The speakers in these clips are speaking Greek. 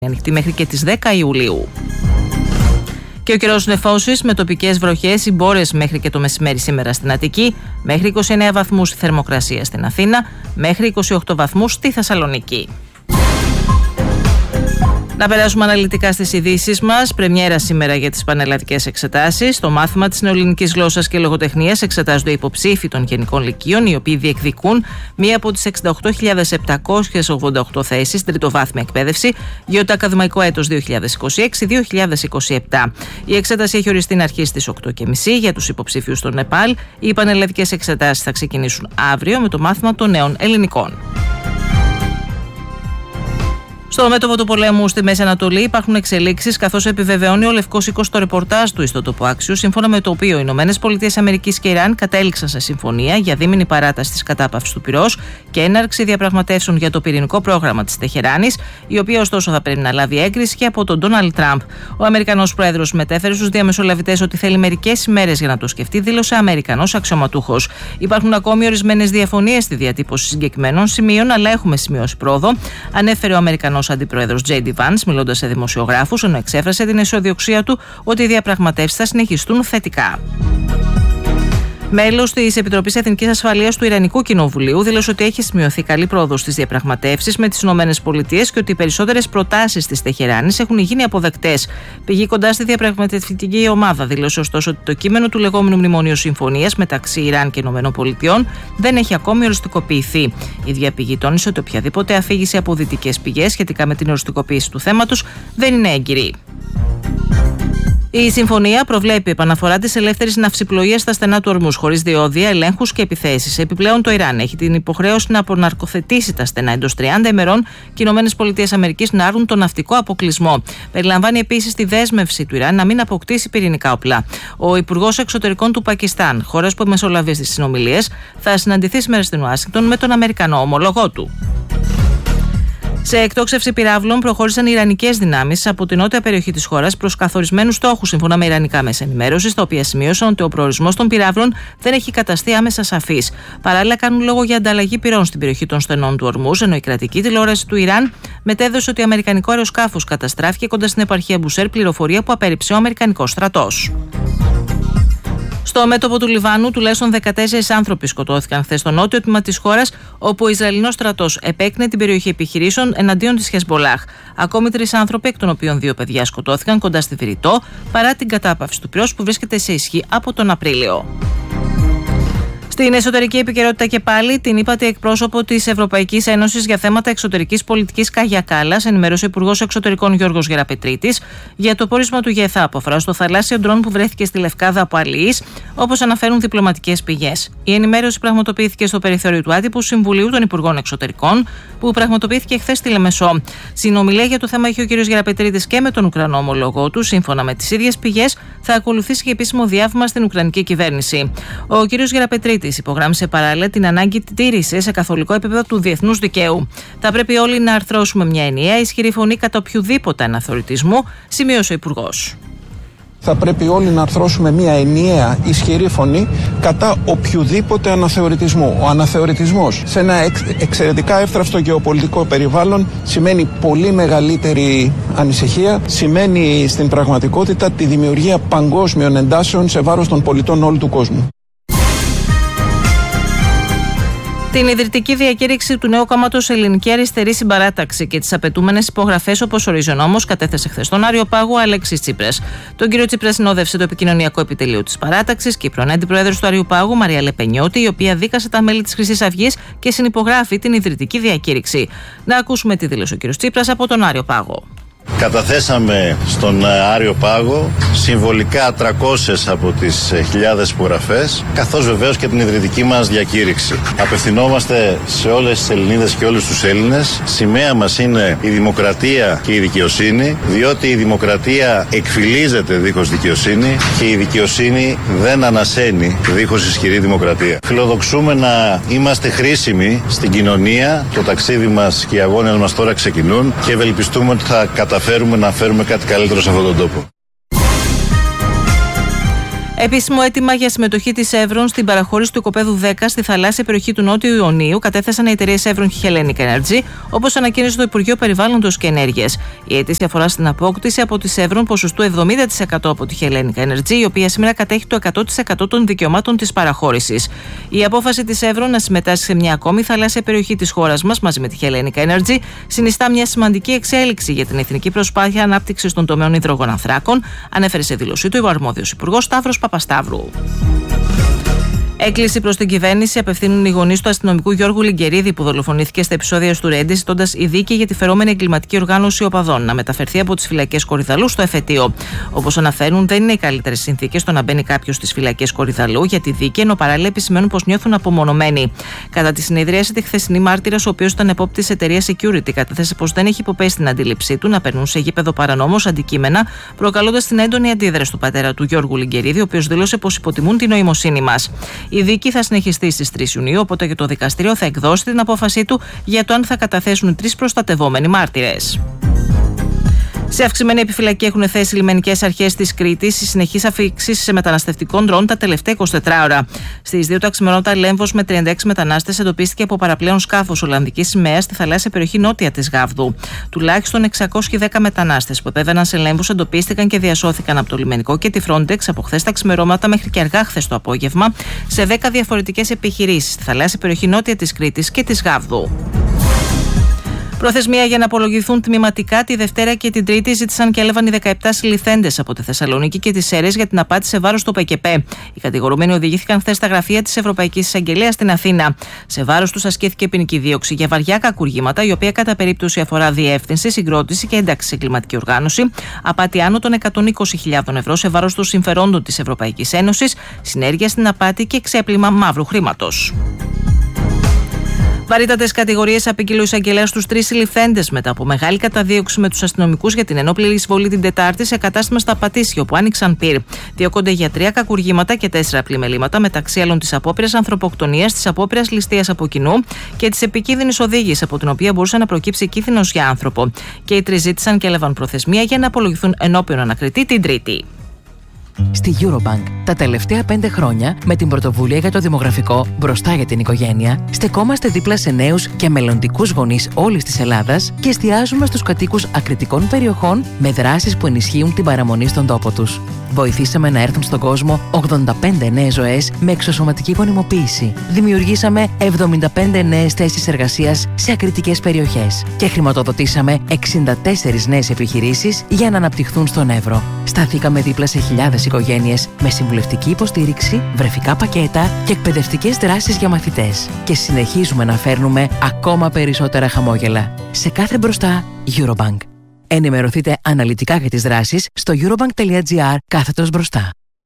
ανοιχτή μέχρι και τις 10 Ιουλίου. Και ο καιρός νεφώσεις με τοπικές βροχές ή μπόρες μέχρι και το μεσημέρι σήμερα στην Αττική, μέχρι 29 βαθμούς η θερμοκρασία στην Αθήνα, μέχρι 28 βαθμούς στη Θεσσαλονίκη. Να περάσουμε αναλυτικά στις ειδήσεις μας. Πρεμιέρα σήμερα για τις πανελλαδικές εξετάσεις. Στο μάθημα της νεοελληνικής γλώσσας και λογοτεχνίας εξετάζονται οι υποψήφοι των γενικών λυκείων, οι οποίοι διεκδικούν μία από τις 68.788 θέσεις τριτοβάθμια εκπαίδευση για το ακαδημαϊκό έτος 2026-2027. Η εξέταση έχει οριστεί να αρχίσει στις 8.30 για τους υποψήφιους των ΕΠΑΛ. Οι πανελλαδικές εξετάσεις θα ξεκινήσουν αύριο με το μάθημα των νέων ελληνικών. Στο μέτωπο του πολέμου στη Μέση Ανατολή υπάρχουν εξελίξεις, καθώς επιβεβαιώνει ο Λευκός Οίκος το ρεπορτάζ του ιστότοπου Axios, σύμφωνα με το οποίο οι ΗΠΑ και Ιράν κατέληξαν σε συμφωνία για δίμηνη παράταση της κατάπαυσης του πυρός και έναρξη διαπραγματεύσεων για το πυρηνικό πρόγραμμα της Τεχεράνης, η οποία ωστόσο θα πρέπει να λάβει έγκριση και από τον Ντόναλντ Τραμπ. Ο Αμερικανός Πρόεδρος μετέφερε στους διαμεσολαβητές ότι θέλει μερικές ημέρες για να το σκεφτεί, δήλωσε Αμερικανός αξιωματούχος. Υπάρχουν ακόμη ορισμένες διαφωνίες στη διατύπωση συγκεκριμένων σημείων, αλλά έχουμε σημειώσει πρόοδο, ανέφερε ο Αμερικανός Αντιπρόεδρος J.D. Vance, μιλώντας σε δημοσιογράφους, ενώ εξέφρασε την αισιοδοξία του ότι οι διαπραγματεύσεις θα συνεχιστούν θετικά. Μέλος της Επιτροπής Εθνικής Ασφαλείας του Ιρανικού Κοινοβουλίου δήλωσε ότι έχει σημειωθεί καλή πρόοδος στις διαπραγματεύσεις με τις ΗΠΑ και ότι οι περισσότερες προτάσεις της Τεχεράνης έχουν γίνει αποδεκτές. Πηγή κοντά στη διαπραγματευτική ομάδα δήλωσε ωστόσο ότι το κείμενο του λεγόμενου Μνημονίου Συμφωνίας μεταξύ Ιράν και ΗΠΑ δεν έχει ακόμη οριστικοποιηθεί. Η ίδια πηγή τόνισε ότι οποιαδήποτε αφήγηση από δυτικές πηγές σχετικά με την οριστικοποίηση του θέματος δεν είναι έγκυρη. Η συμφωνία προβλέπει επαναφορά της ελεύθερης ναυσιπλοείας στα στενά του Ορμούς χωρίς διόδια, ελέγχους και επιθέσεις. Επιπλέον, το Ιράν έχει την υποχρέωση να αποναρκοθετήσει τα στενά εντός 30 ημερών και οι ΗΠΑ να άρουν τον ναυτικό αποκλεισμό. Περιλαμβάνει επίσης τη δέσμευση του Ιράν να μην αποκτήσει πυρηνικά όπλα. Ο Υπουργός Εξωτερικών του Πακιστάν, χώρας που μεσολαβεί στις συνομιλίες, θα συναντηθεί σήμερα στην Ουάσιγκτον με τον Αμερικανό ομολογό του. Σε εκτόξευση πυράβλων προχώρησαν οι ιρανικές δυνάμεις από την νότια περιοχή της χώρας προς καθορισμένους στόχους, σύμφωνα με ιρανικά μέσα ενημέρωσης, τα οποία σημείωσαν ότι ο προορισμός των πυράβλων δεν έχει καταστεί άμεσα σαφής. Παράλληλα, κάνουν λόγο για ανταλλαγή πυρών στην περιοχή των στενών του Ορμούς, ενώ η κρατική τηλεόραση του Ιράν μετέδωσε ότι αμερικανικό αεροσκάφος καταστράφηκε κοντά στην επαρχία Μπουσέρ, πληροφορία που απέρριψε ο αμερικανικός στρατός. Στο μέτωπο του Λιβάνου, τουλάχιστον 14 άνθρωποι σκοτώθηκαν χθες στο νότιο τμήμα της χώρας, όπου ο Ισραηλινός στρατός επέκρινε την περιοχή επιχειρήσεων εναντίον της Χεσμπολάχ. Ακόμη 3 άνθρωποι, εκ των οποίων 2 παιδιά, σκοτώθηκαν κοντά στη Βηρητό, παρά την κατάπαυση του πυρός που βρίσκεται σε ισχύ από τον Απρίλιο. Στην εσωτερική επικαιρότητα και πάλι, την ύπατη εκπρόσωπο της Ευρωπαϊκής Ένωσης για θέματα εξωτερικής πολιτικής Κάγια Κάλλας ενημέρωσε ο Υπουργός Εξωτερικών Γιώργος Γεραπετρίτης για το πόρισμα του ΓΕΘΑ που αφορά στο θαλάσσιο ντρόν που βρέθηκε στη Λευκάδα από αλληλείς, όπως αναφέρουν διπλωματικές πηγές. Η ενημέρωση πραγματοποιήθηκε στο περιθώριο του άτυπου Συμβουλίου των Υπουργών Εξωτερικών, που πραγματοποιήθηκε χθες στη Λεμεσό. Συνομιλία για το θέμα είχε ο κ. Γεραπετρίτης και με τον Ουκρανό ομολογό του. Σύμφωνα με τις ίδιες πηγές, θα ακολουθήσει και επίσημο διάβημα στην Ουκρανική κυβέρνηση. Ο κ. Γεραπετρίτης υπογράμμισε παράλληλα την ανάγκη τήρησης σε καθολικό επίπεδο του διεθνούς δικαίου. Θα πρέπει όλοι να αρθρώσουμε μια ενιαία ισχυρή φωνή κατά οποιοδήποτε αναθεωρητισμού, σημείωσε ο Υπουργός. Θα πρέπει όλοι να αρθρώσουμε μια ενιαία ισχυρή φωνή κατά οποιοδήποτε αναθεωρητισμού. Ο αναθεωρητισμός σε ένα εξαιρετικά εύθραυστο γεωπολιτικό περιβάλλον σημαίνει πολύ μεγαλύτερη ανησυχία, σημαίνει στην πραγματικότητα τη δημιουργία παγκόσμιων εντάσεων σε βάρος των πολιτών όλου του κόσμου. Την ιδρυτική διακήρυξη του νέου κόμματος Ελληνική Αριστερή Συμπαράταξη και τις απαιτούμενες υπογραφές, όπως ορίζει ο νόμος, κατέθεσε χθες στον Άριο Πάγο ο Αλέξης Τσίπρας. Τον κύριο Τσίπρα συνόδευσε το επικοινωνιακό επιτελείο της παράταξης και η πρώην αντιπρόεδρος του Άριου Πάγου, Μαρία Λεπενιώτη, η οποία δίκασε τα μέλη της Χρυσής Αυγής και συνυπογράφει την ιδρυτική διακήρυξη. Να ακούσουμε τι δήλωσε ο κύριος Τσίπρας από τον Άριο Πάγο. Καταθέσαμε στον Άριο Πάγο συμβολικά 300 από τις χιλιάδες υπογραφές, καθώς βεβαίως και την ιδρυτική μας διακήρυξη. Απευθυνόμαστε σε όλες τις Ελληνίδες και όλους τους Έλληνες. Σημαία μας είναι η δημοκρατία και η δικαιοσύνη, διότι η δημοκρατία εκφυλίζεται δίχως δικαιοσύνη και η δικαιοσύνη δεν ανασένει δίχως ισχυρή δημοκρατία. Φιλοδοξούμε να είμαστε χρήσιμοι στην κοινωνία. Το ταξίδι μας και οι αγώνες μας τώρα ξεκινούν και ευελπιστούμε ότι θα καταφέρουμε να φέρουμε κάτι καλύτερο σε αυτόν τον τόπο. Επίσημο αίτημα για συμμετοχή της Εύρον στην παραχώρηση του οικοπαίδου 10 στη θαλάσσια περιοχή του Νότιου Ιωνίου κατέθεσαν οι εταιρείες Εύρον και Hellenic Energy, όπως ανακοίνωσε το Υπουργείο Περιβάλλοντος και Ενέργειας. Η αίτηση αφορά στην απόκτηση από τις Εύρον ποσοστού 70% από τη Hellenic Energy, η οποία σήμερα κατέχει το 100% των δικαιωμάτων της παραχώρησης. Η απόφαση της Εύρον να συμμετάσχει σε μια ακόμη θαλάσσια περιοχή της χώρας μας μαζί με τη Hellenic Energy συνιστά μια σημαντική εξέλιξη για την εθνική προσπάθεια ανάπτυξης των τομέων υδρογονανθράκων, ανέφερε σε δήλωσή του ο αρμόδιος υπουργός Σταύρος Παπασταύρου. Έκκληση προς την κυβέρνηση απευθύνουν οι γονείς του αστυνομικού Γιώργου Λιγκερίδη, που δολοφονήθηκε στα επεισόδια του Ρέντι, ζητώντας η δίκη για τη φερόμενη εγκληματική οργάνωση οπαδών να μεταφερθεί από τις φυλακές Κορυδαλού στο εφετείο. Όπως αναφέρουν, δεν είναι οι καλύτερες συνθήκες το να μπαίνει κάποιος στις φυλακές Κορυδαλού για τη δίκη, ενώ παράλληλα επισημαίνουν πως νιώθουν απομονωμένοι. Κατά τη συνεδρίαση, τη χθεσινή μάρτυρας, ο οποίος ήταν επόπτης εταιρείας Security, κατέθεσε πως δεν έχει υποπέσει την αντίληψή του να περνούν σε γήπεδο παρανόμως αντικείμενα, προκαλώντας την έντονη αντίδραση του πατέρα του Γιώργου Λιγκερίδη, ο οποίος δήλωσε πως υποτιμούν την νοημοσύνη μας. Η δίκη θα συνεχιστεί στις 3 Ιουνίου, οπότε και το δικαστήριο θα εκδώσει την απόφασή του για το αν θα καταθέσουν οι 3 προστατευόμενοι μάρτυρες. Σε αυξημένη επιφυλακή έχουν θέσει οι λιμενικές αρχές της Κρήτης οι συνεχείς αφήξεις σε μεταναστευτικών ντρόουν τα τελευταία 24 ώρα. Στις 2 τα ξημερώματα, Λέμβος με 36 μετανάστες εντοπίστηκε από παραπλέον σκάφος Ολλανδικής σημαίας στη θαλάσσια περιοχή νότια της Γάβδου. Τουλάχιστον 610 μετανάστες που επέβαιναν σε Λέμβους εντοπίστηκαν και διασώθηκαν από το λιμενικό και τη Frontex από χθες τα ξημερώματα μέχρι και αργά χθες το απόγευμα σε 10 διαφορετικές επιχειρήσεις στη θαλάσσια περιοχή νότια της Κρήτης και της Γάβδου. Προθεσμία για να απολογηθούν τμηματικά τη Δευτέρα και την Τρίτη ζήτησαν και έλαβαν οι 17 συλληφθέντες από τη Θεσσαλονίκη και τις Σέρρες για την απάτη σε βάρος του ΠΚΠ. Οι κατηγορούμενοι οδηγήθηκαν χθες στα γραφεία της Ευρωπαϊκής Εισαγγελίας στην Αθήνα. Σε βάρος τους ασκήθηκε ποινική δίωξη για βαριά κακουργήματα, η οποία κατά περίπτωση αφορά διεύθυνση, συγκρότηση και ένταξη σε κλιματική οργάνωση, απάτη άνω των 120.000 ευρώ σε βάρος των συμφερόντων της Ευρωπαϊκής Ένωσης, συνέργεια στην απάτη και ξέπλυμα μαύρου χρήματος. Βαρύτατες κατηγορίες απήγγειλε ο εισαγγελέας στους 3 συλληφθέντες μετά από μεγάλη καταδίωξη με τους αστυνομικούς για την ενόπλη εισβολή την Τετάρτη σε κατάστημα στα Πατήσια, όπου άνοιξαν πυρ. Διώκονται για 3 κακουργήματα και 4 πλημελήματα, μεταξύ άλλων της απόπειρας ανθρωποκτονίας, της απόπειρας ληστείας από κοινού και της επικίνδυνης οδήγησης, από την οποία μπορούσε να προκύψει κίνδυνος για άνθρωπο. Και οι 3 ζήτησαν και έλαβαν προθεσμία για να απολογηθούν ενώπιον ανακριτή την Τρίτη. Στη Eurobank, τα τελευταία 5 χρόνια, με την πρωτοβουλία για το δημογραφικό μπροστά για την οικογένεια, στεκόμαστε δίπλα σε νέους και μελλοντικούς γονείς όλης της Ελλάδας και εστιάζουμε στους κατοίκους ακριτικών περιοχών με δράσεις που ενισχύουν την παραμονή στον τόπο τους. Βοηθήσαμε να έρθουν στον κόσμο 85 νέες ζωές με εξωσωματική γονιμοποίηση. Δημιουργήσαμε 75 νέες θέσεις εργασίας σε ακριτικές περιοχές και χρηματοδοτήσαμε 64 νέες επιχειρήσεις για να αναπτυχθούν στον Εύρο. Σταθήκαμε δίπλα σε χιλιάδες οικογένειες με συμβουλευτική υποστήριξη, βρεφικά πακέτα και εκπαιδευτικές δράσεις για μαθητές. Και συνεχίζουμε να φέρνουμε ακόμα περισσότερα χαμόγελα. Σε κάθε μπροστά, Eurobank. Ενημερωθείτε αναλυτικά για τις δράσεις στο eurobank.gr/μπροστά.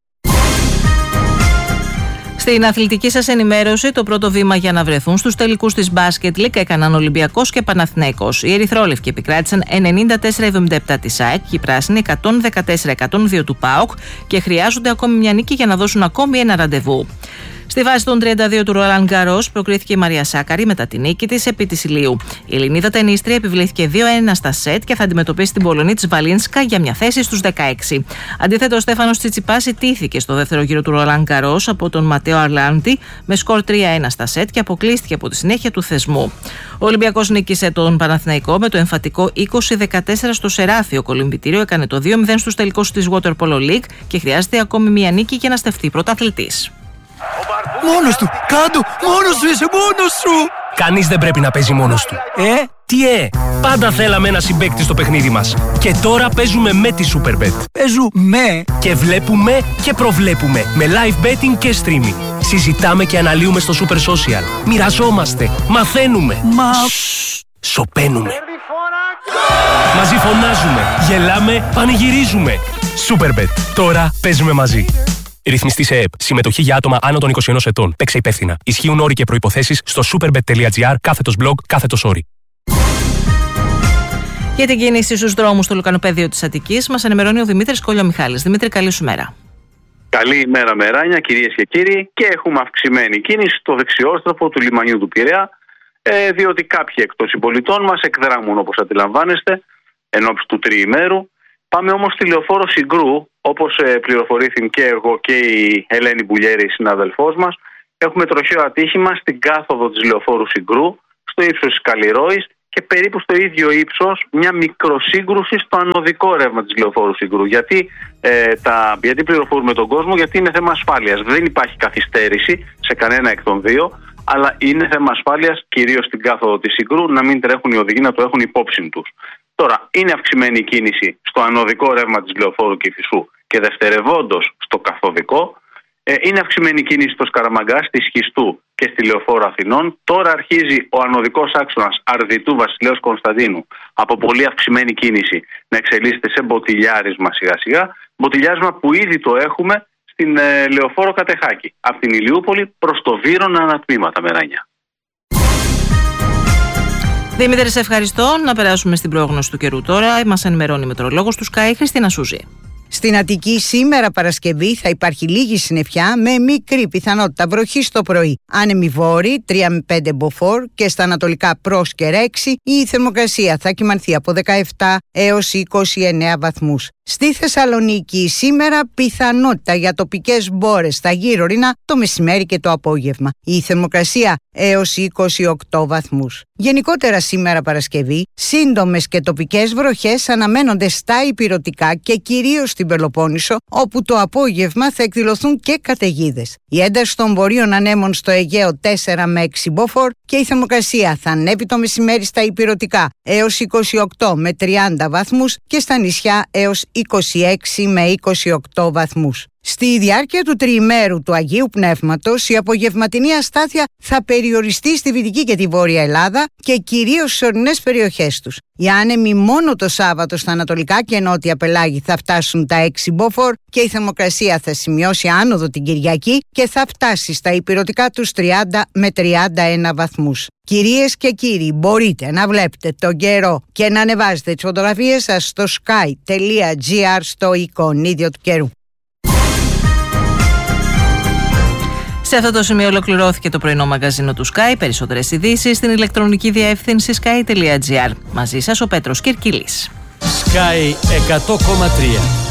Στην αθλητική σας ενημέρωση, το πρώτο βήμα για να βρεθούν στους τελικούς της Basket League έκαναν Ολυμπιακός και Παναθηναϊκός. Οι ερυθρόλευκοι επικράτησαν 94-77 της ΑΕΚ και οι πράσινοι 114-102 του ΠΑΟΚ και χρειάζονται ακόμη μια νίκη για να δώσουν ακόμη ένα ραντεβού. Στη βάση των 32 του Ρολάν Γκαρός προκρίθηκε η Μαρία Σάκαρη μετά την νίκη της επί της Ηλίου. Η Ελληνίδα τενίστρια επιβλήθηκε 2-1 στα σετ και θα αντιμετωπίσει την Πολωνή της Βαλίνσκα για μια θέση στους 16. Αντίθετα, ο Στέφανος Τσιτσιπάς ιτήθηκε στο δεύτερο γύρο του Ρολάν Γκαρός από τον Ματέο Αρλάντι με σκορ 3-1 στα σετ και αποκλείστηκε από τη συνέχεια του θεσμού. Ο Ολυμπιακός νίκησε τον Παναθηναϊκό με το εμφατικό 20-14 στο Σεράφιο κολυμβητήριο, έκανε το 2-0 στους τελικούς της Water Polo League και χρειάζεται ακόμη μια νίκη για να στεφθεί πρωταθλητής. Μόνος του! Κάντο! Μόνος σου είσαι! Μόνος σου! Κανείς δεν πρέπει να παίζει μόνος του. Τι πάντα θέλαμε ένα συμπαίκτη στο παιχνίδι μας. Και τώρα παίζουμε με τη Superbet. Παίζουμε! Και βλέπουμε και προβλέπουμε με live betting και streaming. Συζητάμε και αναλύουμε στο Super Social. Μοιραζόμαστε, μαθαίνουμε. Σωπαίνουμε. Μαζί φωνάζουμε, γελάμε, πανηγυρίζουμε. Superbet. Τώρα παίζουμε μαζί. Ρυθμιστή σε ΕΕΠ. Συμμετοχή για άτομα άνω των 21 ετών. Παίξε υπεύθυνα. Ισχύουν όροι και προϋποθέσεις στο superbet.gr/blog/όροι. Για την κίνηση στους δρόμους του Λουκανοπέδιου της Αττικής μας ενημερώνει ο Δημήτρης Κολιομιχάλης. Δημήτρη, καλή σου μέρα. Καλή ημέρα, Μεράνια, κυρίες και κύριοι. Και έχουμε αυξημένη κίνηση στο δεξιόστροφο του λιμανιού του Πειραιά, διότι κάποιοι εκ των συμπολιτών μας εκδράμουν, όπως αντιλαμβάνεστε, ενόψει του τριημέρου. Πάμε όμως στη Λεωφόρο Συγκρού, όπως πληροφορήθην και εγώ και η Ελένη Μπουλιέρη, η συναδελφός μας. Έχουμε τροχαίο ατύχημα στην κάθοδο της Λεωφόρου Συγκρού, στο ύψος της Καλλιρόης και περίπου στο ίδιο ύψος μια μικροσύγκρουση στο ανωδικό ρεύμα της Λεωφόρου Συγκρού. Γιατί πληροφορούμε τον κόσμο? Γιατί είναι θέμα ασφάλειας. Δεν υπάρχει καθυστέρηση σε κανένα εκ των δύο, αλλά είναι θέμα ασφάλειας, κυρίως στην κάθοδο της Συγκρού, να μην τρέχουν οι οδηγοί, να το έχουν υπόψη τους. Τώρα, είναι αυξημένη η κίνηση στο ανωδικό ρεύμα της Λεωφόρου Κηφισού και δευτερευόντως στο καθοδικό. Είναι αυξημένη η κίνηση στο Σκαραμαγκά, στη Σχιστού και στη Λεωφόρο Αθηνών. Τώρα αρχίζει ο ανωδικός άξονας Αρδιτού Βασιλέως Κωνσταντίνου από πολύ αυξημένη κίνηση να εξελίσσεται σε μποτιλιάρισμα σιγά-σιγά. Μποτιλιάρισμα που ήδη το έχουμε στην Λεωφόρο Κατεχάκη, από την Ηλιούπολη προς το Βύρωνα ανατμήματα, Μεράνια. Δημήτρη, σε ευχαριστώ. Να περάσουμε στην πρόγνωση του καιρού τώρα. Μας ενημερώνει η μετεωρολόγος του Sky, Χριστίνα Σούζη. Στην Αττική σήμερα Παρασκευή θα υπάρχει λίγη συννεφιά με μικρή πιθανότητα βροχής το πρωί. Άνεμοι βόρειοι 3 με 5 μποφόρ και στα ανατολικά Πρόσκαιρα 6 η θερμοκρασία θα κυμανθεί από 17 έως 29 βαθμούς. Στη Θεσσαλονίκη σήμερα πιθανότητα για τοπικές μπόρες στα γύρω-ρήνα το μεσημέρι και το απόγευμα. Η θερμοκρασία έως 28 βαθμούς. Γενικότερα σήμερα Παρασκευή, σύντομες και τοπικές βροχές αναμένονται στα ηπειρωτικά και κυρίως στην Πελοπόννησο, όπου το απόγευμα θα εκδηλωθούν και καταιγίδες. Η ένταση των βορείων ανέμων στο Αιγαίο 4 με 6 μποφόρ και η θερμοκρασία θα ανέβει το μεσημέρι στα ηπειρωτικά έως 28 με 30 βαθμούς και στα νησιά έως 26 με 28 βαθμούς. Στη διάρκεια του τριημέρου του Αγίου Πνεύματος, η απογευματινή αστάθεια θα περιοριστεί στη Δυτική και τη Βόρεια Ελλάδα και κυρίως στις ορεινές περιοχές τους. Οι άνεμοι μόνο το Σάββατο στα ανατολικά και νότια πελάγη θα φτάσουν τα 6 μποφόρ και η θερμοκρασία θα σημειώσει άνοδο την Κυριακή και θα φτάσει στα ηπειρωτικά τους 30 με 31 βαθμούς. Κυρίες και κύριοι, μπορείτε να βλέπετε τον καιρό και να ανεβάζετε τις φωτογραφίες σας στο sky.gr στο εικονίδιο του καιρού. Σε αυτό το σημείο ολοκληρώθηκε το πρωινό μαγκαζίνο του Sky. Περισσότερες ειδήσεις στην ηλεκτρονική διεύθυνση sky.gr. Μαζί σας ο Πέτρος Κερκίλης. Sky 100,3.